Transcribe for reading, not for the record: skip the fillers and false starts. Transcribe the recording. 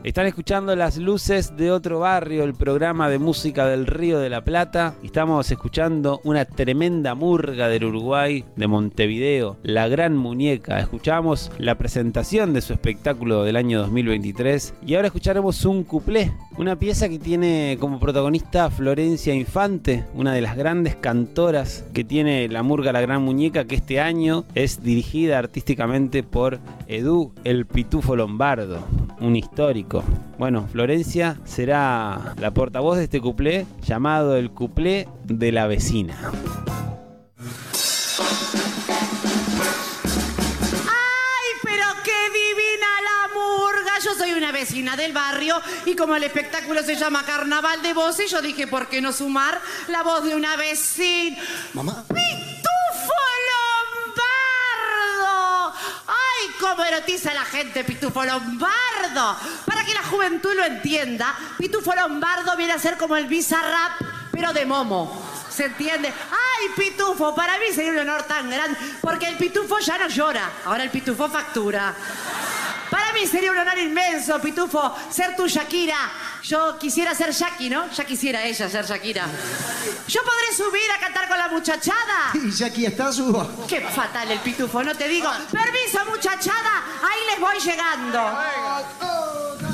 Están escuchando Las Luces de Otro Barrio, el programa de música del Río de la Plata. Estamos escuchando una tremenda murga del Uruguay, de Montevideo, La Gran Muñeca. Escuchamos la presentación de su espectáculo del año 2023 y ahora escucharemos un cuplé, una pieza que tiene como protagonista a Florencia Infante, una de las grandes cantoras que tiene la murga La Gran Muñeca, que este año es dirigida artísticamente por Edu el Pitufo Lombardo, un histórico. Bueno, Florencia será la portavoz de este cuplé llamado el cuplé de la vecina. Yo soy una vecina del barrio y como el espectáculo se llama Carnaval de Voces, yo dije, ¿por qué no sumar la voz de una vecina? Mamá. ¡Pitufo Lombardo! ¡Ay, cómo erotiza a la gente Pitufo Lombardo! Para que la juventud lo entienda, Pitufo Lombardo viene a ser como el Bizarrap, pero de Momo. ¿Se entiende? ¡Ay, Pitufo! Para mí sería un honor tan grande, porque el Pitufo ya no llora, ahora el Pitufo factura. Para mí sería un honor inmenso, Pitufo, ser tu Shakira. Yo quisiera ser Shaki, ¿no? Ya quisiera ella ser Shakira. ¿Yo podré subir a cantar con la muchachada? Y Shaki está, subo. Qué fatal el Pitufo, no te digo. Permiso, muchachada, ahí les voy llegando.